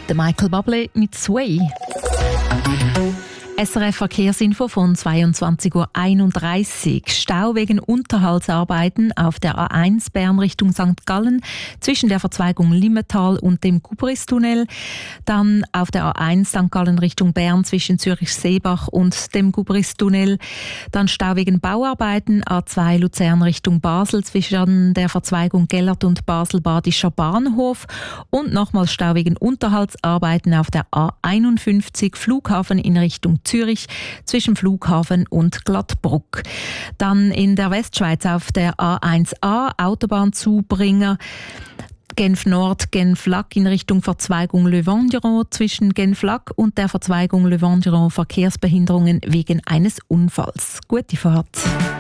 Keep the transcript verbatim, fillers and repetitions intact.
Der Michael Bublé mit Sway. S R F Verkehrsinfo von zweiundzwanzig Uhr einunddreißig. Stau wegen Unterhaltsarbeiten auf der A eins Bern Richtung Sankt Gallen zwischen der Verzweigung Limmental und dem Gubristunnel. Dann auf der A eins Sankt Gallen Richtung Bern zwischen Zürich-Seebach und dem Gubristunnel. Dann Stau wegen Bauarbeiten A zwei Luzern Richtung Basel zwischen der Verzweigung Gellert und Basel-Badischer Bahnhof. Und nochmals Stau wegen Unterhaltsarbeiten auf der A einundfünfzig Flughafen in Richtung Zürich zwischen Flughafen und Glattbruck. Dann in der Westschweiz auf der A eins A Autobahnzubringer Genf Nord, Genf Lac in Richtung Verzweigung Le Vendiron zwischen Genf Lac und der Verzweigung Le Vendiron Verkehrsbehinderungen wegen eines Unfalls. Gute Fahrt.